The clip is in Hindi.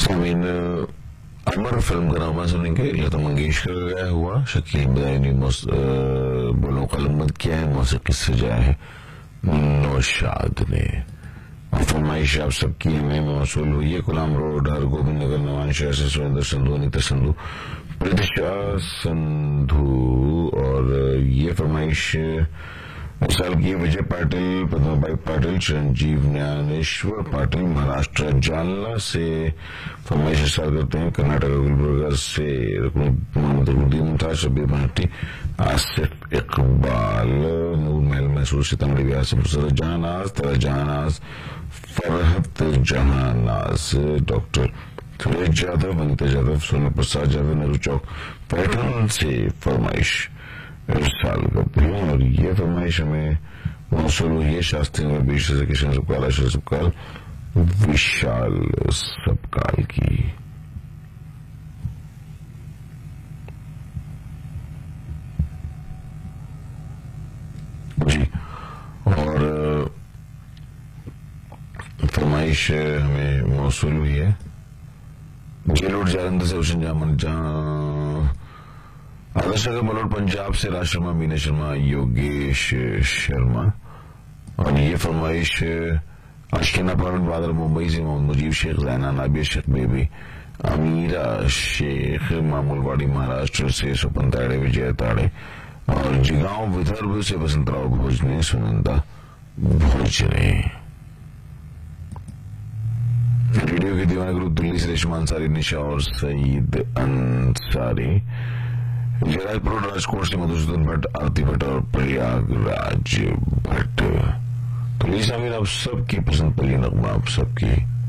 सामीन, अमर फिल्म का नामा सुनेंगे। लता मंगेशकर का गाया हुआ, शकील बदायूनी बोलो कलमत किया है, मौसीकी सजाया है नौशाद ने। और फरमाइश आप सबकी हमें मौसूल हुई है। गुलाम रोड, हर गोविंद नगर, नवान शहर से सुरेंद्र संधू, अनिता संधू, प्रतीक्षा संधू। और ये फरमाइश इस साल की विजय पाटिल, पद्माबाई पाटिल, चिरंजीव ज्ञानेश्वर पाटिल, महाराष्ट्र जालना से फरमाइश इस साल करते हैं। कर्नाटक गुलबर्गा से मोहम्मद मुमताज, शबीर भट्टी, आसिफ इकबाल, नूर महल मैसूर, सीतामढ़ी बिहार से मुसरत जहानाज, तेरा जहानाज, फरहत जहानाज, डॉक्टर सुरेश यादव, वनिता यादव, सोना प्रसाद यादव, नेहरू चौक पैटर्न से फरमाइश इस साल करते हैं। और ये फरमाइश हमें मौसूल हुई है शास्त्री में 20 से किशन सबकाल, अशर सबकाल, विशाल सबकाल की। जी, और फरमाइश हमें मौसूल हुई है जेलोड जालंधर से हुसैन जामन आदर्श का मलोट पंजाब से राज शर्मा, मीना शर्मा, योगेश शर्मा। और ये फरमाइश अशकिन अपार्टमेंट बादल मुंबई से मोहम्मद मुजीब शेख, जैना नाबिया शेख बेबी, अमीरा शेख मामूलवाड़ी महाराष्ट्र से, स्वपन ताड़े, विजय ताड़े। और जिगांव विदर्भ से बसंतराव भोजने, सुनंदा भोजने। रेडियो के दीवाना ग्रुप दिल्ली से रेशमा अंसारी, निशा और सईद अंसारी। जयराजपुर राजकोट से मधुसूदन भट्ट, आरती भट्ट और प्रयागराज भट्ट। तो लीजिए आप सबकी पसंद पर ये नगमा आप सबकी